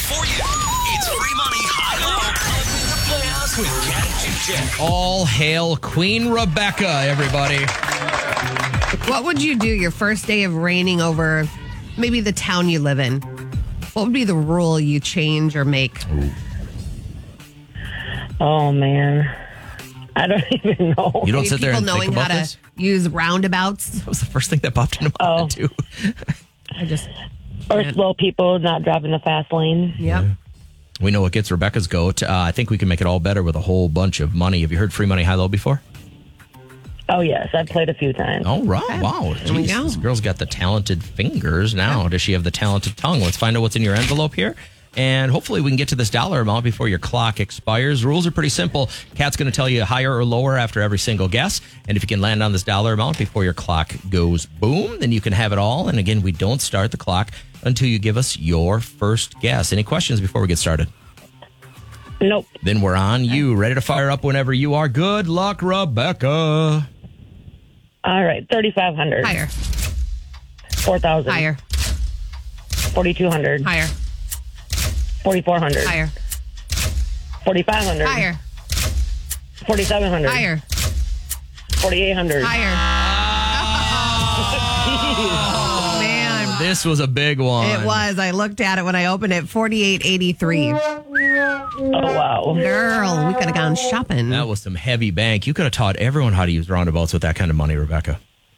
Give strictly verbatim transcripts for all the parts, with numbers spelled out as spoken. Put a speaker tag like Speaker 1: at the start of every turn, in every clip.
Speaker 1: for you. It's free money, high-low. The Playhouse with Cat and J J.
Speaker 2: All hail Queen Rebecca, everybody.
Speaker 3: What would you do your first day of reigning over maybe the town you live in? What would be the rule you change or make?
Speaker 4: Oh, man. I don't even know.
Speaker 2: You don't
Speaker 3: Maybe
Speaker 2: sit there
Speaker 3: people
Speaker 2: and think
Speaker 3: knowing
Speaker 2: about
Speaker 3: how
Speaker 2: this?
Speaker 3: to use roundabouts.
Speaker 2: That was the first thing that popped into my
Speaker 4: Oh.
Speaker 2: head, too.
Speaker 3: I just,
Speaker 4: Or slow people not driving the fast lane.
Speaker 3: yep.
Speaker 2: We know what gets Rebecca's goat. Uh, I think we can make it all better with a whole bunch of money. Have you heard free money, high-low before?
Speaker 4: Oh, yes. I've played a few times.
Speaker 2: Oh, right. Wow.
Speaker 3: There we
Speaker 2: Jeez,
Speaker 3: go.
Speaker 2: This girl's got the talented fingers now. Does she have the talented tongue? Let's find out what's in your envelope here. And hopefully we can get to this dollar amount before your clock expires. Rules are pretty simple. Kat's going to tell you higher or lower after every single guess. And if you can land on this dollar amount before your clock goes boom, then you can have it all. And again, we don't start the clock until you give us your first guess. Any questions before we get started?
Speaker 4: Nope.
Speaker 2: Then we're on you. Ready to fire up whenever you are. Good luck, Rebecca.
Speaker 4: All right. thirty-five hundred.
Speaker 3: Higher,
Speaker 4: four thousand.
Speaker 3: higher,
Speaker 4: forty-two hundred.
Speaker 3: higher,
Speaker 4: forty-four hundred.
Speaker 3: higher,
Speaker 4: forty-five hundred.
Speaker 3: higher,
Speaker 4: forty-seven hundred.
Speaker 3: higher,
Speaker 4: forty-eight hundred.
Speaker 3: higher. Oh, man.
Speaker 2: This was a big one.
Speaker 3: It was. I looked at it when I opened it. forty-eight eighty-three.
Speaker 4: Oh, wow.
Speaker 3: Girl, we could have gone shopping.
Speaker 2: That was some heavy bank. You could have taught everyone how to use roundabouts with that kind of money, Rebecca.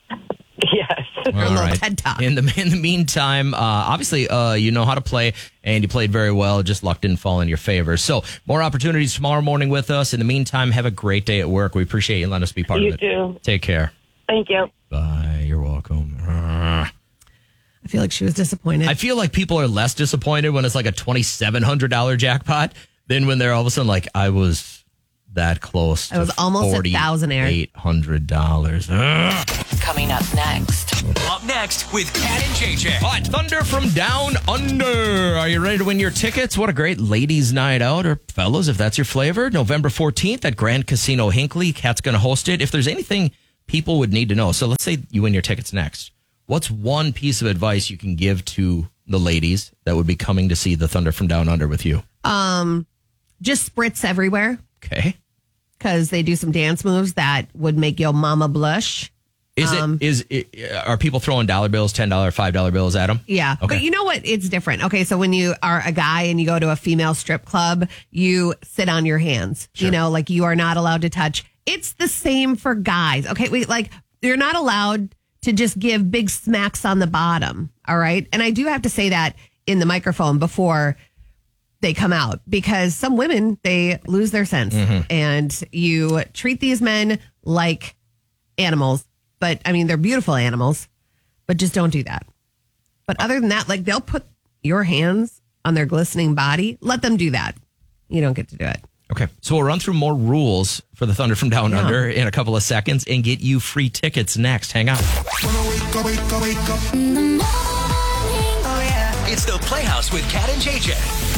Speaker 4: Yes.
Speaker 2: All
Speaker 3: little
Speaker 2: right.
Speaker 3: TED Talk.
Speaker 2: In the in the meantime, uh, obviously, uh, you know how to play, and you played very well. Just luck didn't fall in your favor. So, more opportunities tomorrow morning with us. In the meantime, have a great day at work. We appreciate you letting us be part
Speaker 4: You
Speaker 2: of it.
Speaker 4: too.
Speaker 2: Take care.
Speaker 4: Thank you.
Speaker 2: Bye. You're welcome. Uh,
Speaker 3: I feel like she was disappointed.
Speaker 2: I feel like people are less disappointed when it's like a twenty-seven hundred dollars jackpot than when they're all of a sudden like, I was that close.
Speaker 3: I was almost a thousandaire.
Speaker 2: eight hundred dollars.
Speaker 5: Coming up next.
Speaker 1: Up next with Cat and J J.
Speaker 2: Hot Thunder from Down Under. Are you ready to win your tickets? What a great ladies' night out, or fellas, if that's your flavor. November fourteenth at Grand Casino Hinckley. Kat's going to host it. If there's anything people would need to know, so let's say you win your tickets next. What's one piece of advice you can give to the ladies that would be coming to see the Thunder from Down Under with you?
Speaker 3: Um, just spritz everywhere
Speaker 2: Okay.
Speaker 3: because they do some dance moves that would make your mama blush.
Speaker 2: Is
Speaker 3: Um,
Speaker 2: it is it, are people throwing dollar bills, ten dollar, five dollar bills at them?
Speaker 3: Yeah.
Speaker 2: Okay.
Speaker 3: But you know what? It's different. Okay. So when you are a guy and you go to a female strip club, you sit on your hands.
Speaker 2: Sure.
Speaker 3: You know, like you are not allowed to touch. It's the same for guys. Okay. Wait, like you're not allowed to just give big smacks on the bottom. All right. And I do have to say that in the microphone before they come out because some women, they lose their sense and you treat these men like animals. But I mean, they're beautiful animals, but just don't do that. But other than that, like they'll put your hands on their glistening body. Let them do that. You don't get to do it.
Speaker 2: Okay. So we'll run through more rules for the Thunder from Down
Speaker 3: Yeah.
Speaker 2: Under in a couple of seconds and get you free tickets next. Hang on.
Speaker 1: It's the Playhouse with Cat and J J.